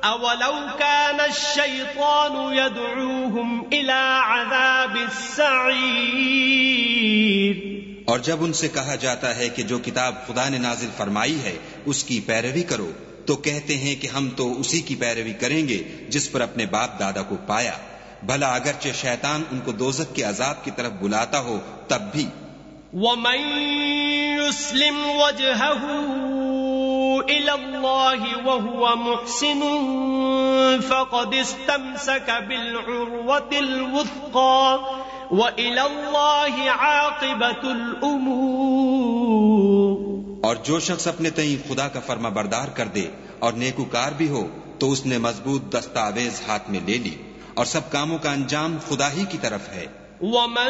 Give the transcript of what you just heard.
अवलौ कान अश्शैतानु यदऊहुम इला अज़ाबिस्सईर। और जब उनसे कहा जाता है कि जो किताब खुदा ने नाजिल फरमाई है उसकी पैरवी करो, तो कहते हैं कि हम तो उसी की पैरवी करेंगे जिस पर अपने बाप दादा को पाया। भला अगरचे शैतान उनको दोज़ख के अजाब की तरफ बुलाता हो तब भी। वमन युस्लिम वजहहु इलल्लाहि वहुव मुहसिनुन फक़द इस्तमसक बिलउर्वतिल वुस्क़ा व इलल्लाहि आक़िबतुल उमूर। और जो शख्स अपने तईं खुदा का फर्मा बरदार कर दे और नेकूकार भी हो तो उसने मजबूत दस्तावेज हाथ में ले ली, और सब कामों का अंजाम खुदा ही की तरफ है।